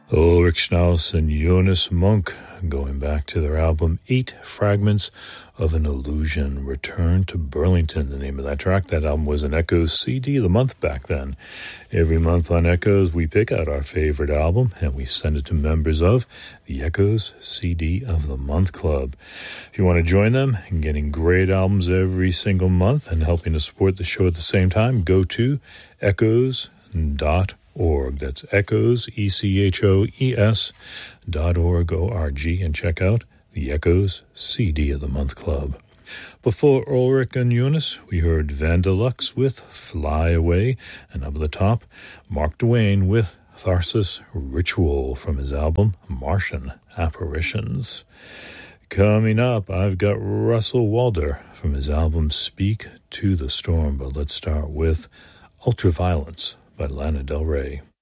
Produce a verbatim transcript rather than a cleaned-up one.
Ulrich Schnaus and Jonas Munk, going back to their album Eight Fragments of an Illusion. Return to Burlington, the name of that track. That album was an Echoes C D of the month back then. Every month on Echoes, we pick out our favorite album and we send it to members of the Echoes C D of the Month Club. If you want to join them in getting great albums every single month and helping to support the show at the same time, go to echoes dot org. That's Echoes, E C H O E S dot org, O R G, and check out the Echoes C D of the Month Club. Before Ulrich and Jonas, we heard Vandalux with Fly Away, and up at the top, Mark Duane with Tharsis Ritual from his album Martian Apparitions. Coming up, I've got Russell Walder from his album Speak to the Storm, but let's start with Ultraviolence by Lana Del Rey.